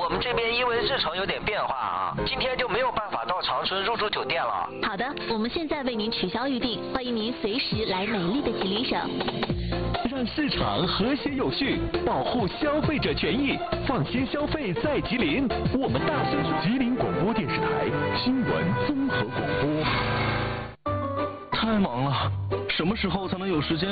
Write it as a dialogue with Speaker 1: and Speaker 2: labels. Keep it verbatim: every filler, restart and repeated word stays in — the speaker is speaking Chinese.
Speaker 1: 我们这边因为日程有点变化啊，今天就没有办法到长春入住酒店了。
Speaker 2: 好的，我们现在为您取消预定，欢迎您随时来美丽的吉林省。
Speaker 3: 让市场和谐有序，保护消费者权益，放心消费在吉林。我们大声说，吉林广播电视台新闻综合广播。
Speaker 4: 太忙了，什么时候才能有时间